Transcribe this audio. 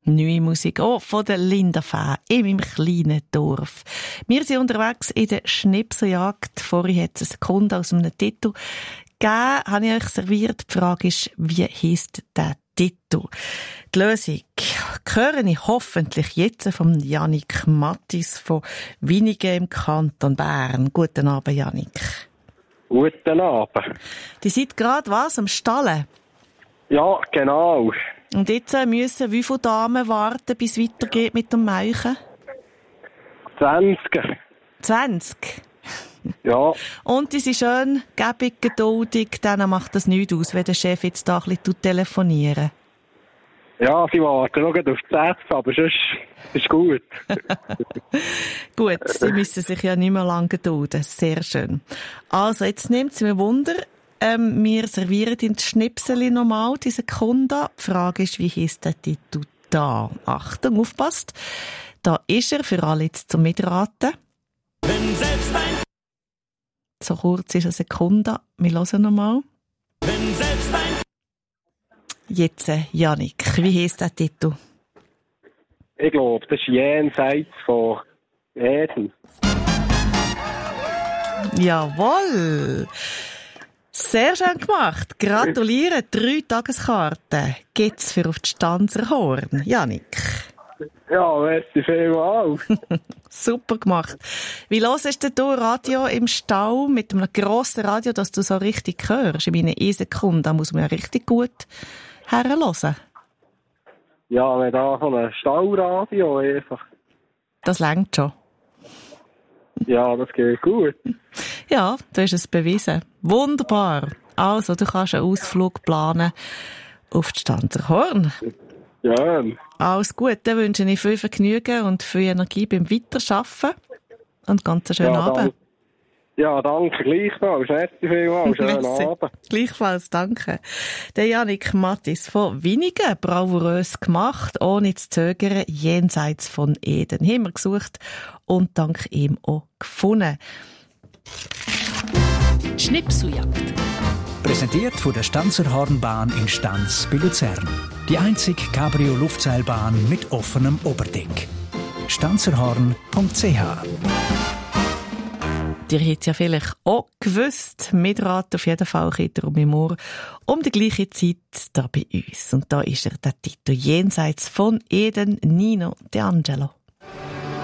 Neue Musik von der Linda Fäh in meinem kleinen Dorf. Wir sind unterwegs in der Schnipseljagd. Vorhin hat es eine Sekunde aus einem Titel gegeben, habe ich euch serviert. Die Frage ist, wie heisst der Titel? Die Lösung höre ich hoffentlich jetzt von Jannik Mattis von Winigen im Kanton Bern. Guten Abend, Jannik. Guten Abend. Die seid gerade was, am Stallen? Ja, genau. Und jetzt müssen wie viele Damen warten, bis es weitergeht mit dem Melken? 20. 20? Ja. Und die sind schön gäbig, geduldig, dann macht das nichts aus, wenn der Chef jetzt da ein bisschen telefonieren. Ja, sie warten noch auf die Sätze, aber sonst ist gut. Gut, sie müssen sich ja nicht mehr lange gedulden. Sehr schön. Also, jetzt nehmt es mir Wunder. Wir servieren in die Schnipseli nochmal die Sekunde. Die Frage ist, wie heisst der Titel da? Achtung, aufpasst. Da ist er für alle jetzt zum Mitraten. Wenn selbst ein So kurz ist eine Sekunde. Wir hören nochmal. Wenn selbst ein Jetzt, Jannik, wie heisst der Titel? Ich glaube, das ist jenseits von Eden. Jawohl! Sehr schön gemacht. Gratuliere. 3 Tageskarten gibt's für auf die Stanzerhorn. Jannik. Ja, merci vielmals. Super gemacht. Wie hörst du Radio im Stall mit einem grossen Radio, dass du so richtig hörst? In meinen 1 Sekunde, da muss man ja richtig gut herhören. Ja, wir da so ein Stallradio einfach. Das reicht schon. Ja, das geht gut. Ja, du hast es bewiesen. Wunderbar. Also, du kannst einen Ausflug planen auf die Stanzerhorn. Ja. Alles gut, dann wünsche ich viel Vergnügen und viel Energie beim Weiterarbeiten. Und ganz einen schönen Abend. Ja, danke gleichfalls. Merci vielmals. Schönen Merci. Abend. Gleichfalls, danke. Der Jannik Mattis von Winigen, bravourös gemacht, ohne zu zögern, jenseits von Eden. Haben wir gesucht und dank ihm auch gefunden. Schnipseljagd. Präsentiert von der Stanzerhornbahn in Stanz bei Luzern. Die einzige Cabrio-Luftseilbahn mit offenem Oberdeck. stanzerhorn.ch. Ihr hättet ja vielleicht auch gewusst, mitraten auf jeden Fall um im Ohr, um die gleiche Zeit da bei uns. Und da ist der Titel jenseits von Eden, Nino D'Angelo.